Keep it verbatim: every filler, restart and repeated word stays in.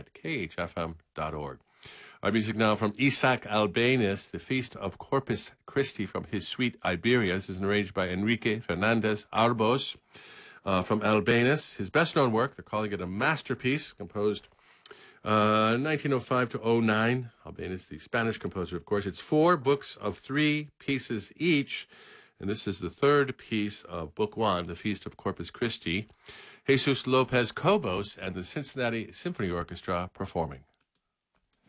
at k h f m dot org. Our music now from Isaac Albéniz, The Feast of Corpus Christi, from his suite Iberia. This is arranged by Enrique Fernandez Arbos uh, from Albéniz. His best-known work, they're calling it a masterpiece, composed uh, nineteen oh five to oh nine. Albéniz, the Spanish composer, of course. It's four books of three pieces each, and this is the third piece of Book One, The Feast of Corpus Christi. Jesus Lopez Cobos and the Cincinnati Symphony Orchestra performing.